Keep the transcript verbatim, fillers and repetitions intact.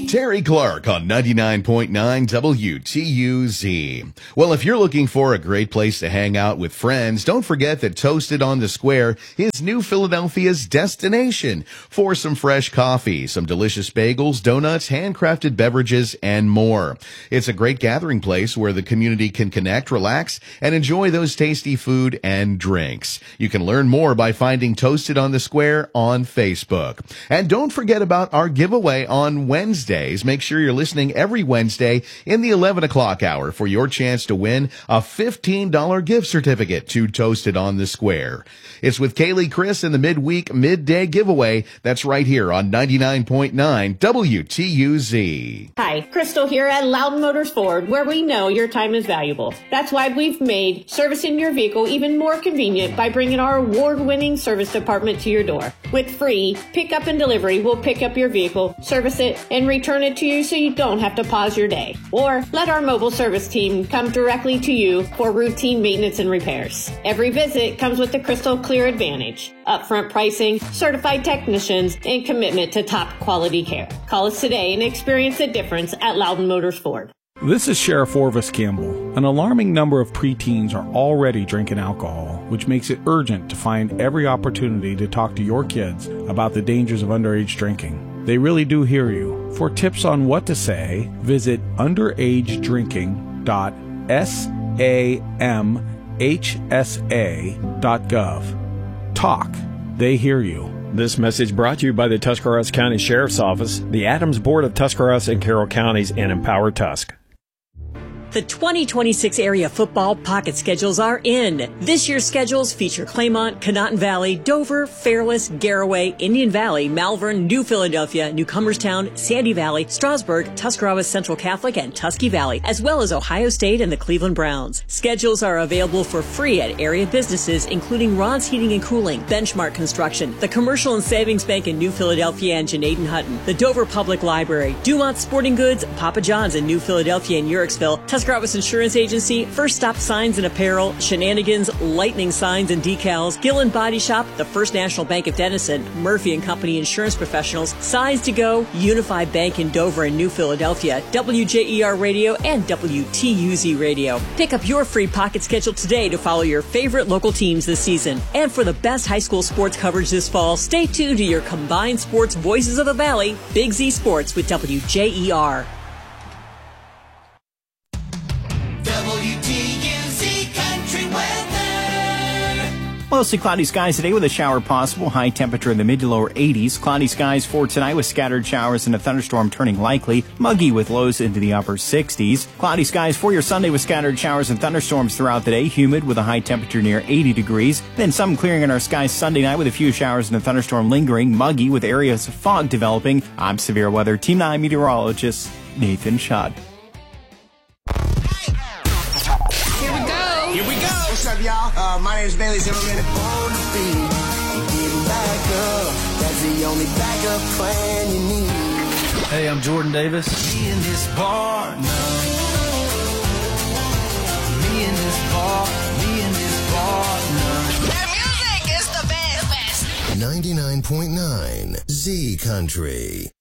Terry Clark on ninety-nine point nine W T U Z. Well, if you're looking for a great place to hang out with friends, don't forget that Toasted on the Square is New Philadelphia's destination for some fresh coffee, some delicious bagels, donuts, handcrafted beverages, and more. It's a great gathering place where the community can connect, relax, and enjoy those tasty food and drinks. You can learn more by finding Toasted on the Square on Facebook. And don't forget about our giveaway on Wednesday. Make sure you're listening every Wednesday in the eleven o'clock hour for your chance to win a fifteen dollars gift certificate to Toasted on the Square. It's with Kaylee Chris in the midweek midday giveaway. That's right here on ninety-nine point nine W T U Z. Hi, Crystal here at Loudon Motors Ford, where we know your time is valuable. That's why we've made servicing your vehicle even more convenient by bringing our award-winning service department to your door. With free pickup and delivery, we'll pick up your vehicle, service it, and return it to you so you don't have to pause your day. Or let our mobile service team come directly to you for routine maintenance and repairs. Every visit comes with the Crystal Clear Advantage, upfront pricing, certified technicians, and commitment to top quality care. Call us today and experience the difference at Loudon Motors Ford. This is Sheriff Orvis Campbell. An alarming number of preteens are already drinking alcohol, which makes it urgent to find every opportunity to talk to your kids about the dangers of underage drinking. They really do hear you. For tips on what to say, visit underage drinking dot samhsa dot gov. Talk. They hear you. This message brought to you by the Tuscarawas County Sheriff's Office, the Adams Board of Tuscarawas and Carroll Counties, and Empower Tusk. The twenty twenty-six area football pocket schedules are in. This year's schedules feature Claymont, Conotton Valley, Dover, Fairless, Garraway, Indian Valley, Malvern, New Philadelphia, Newcomerstown, Sandy Valley, Strasburg, Tuscarawas Central Catholic, and Tusky Valley, as well as Ohio State and the Cleveland Browns. Schedules are available for free at area businesses including Ron's Heating and Cooling, Benchmark Construction, the Commercial and Savings Bank in New Philadelphia and Janaden Hutton, the Dover Public Library, Dumont Sporting Goods, Papa John's in New Philadelphia and Uricksville, Tuscarawas Insurance Agency, First Stop Signs and Apparel, Shenanigans, Lightning Signs and Decals, Gillen Body Shop, the First National Bank of Denison, Murphy and Company Insurance Professionals, Size to Go, Unified Bank in Dover and New Philadelphia, W J E R Radio, and W T U Z Radio. Pick up your free pocket schedule today to follow your favorite local teams this season. And for the best high school sports coverage this fall, stay tuned to your combined sports Voices of the Valley, Big Z Sports with W J E R. Mostly cloudy skies today with a shower possible. High temperature in the mid to lower eighties. Cloudy skies for tonight with scattered showers and a thunderstorm turning likely. Muggy with lows into the upper sixties. Cloudy skies for your Sunday with scattered showers and thunderstorms throughout the day. Humid with a high temperature near eighty degrees. Then some clearing in our skies Sunday night with a few showers and a thunderstorm lingering. Muggy with areas of fog developing. I'm Severe Weather Team nine meteorologist Nathan Schott. Here we go. What's up, y'all? Uh, my name is Bailey Zimmerman. On the beat, getting back up. That's the only backup plan you need. Hey, I'm Jordan Davis. Me in this bar now. Me in this bar. Me in this bar now. The music is the best. ninety-nine point nine Z Country.